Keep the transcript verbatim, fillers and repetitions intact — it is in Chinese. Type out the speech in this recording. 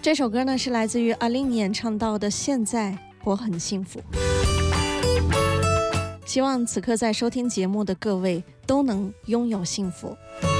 这首歌呢是来自于阿令演唱到的《现在我很幸福》。希望此刻在收听节目的各位都能拥有幸福。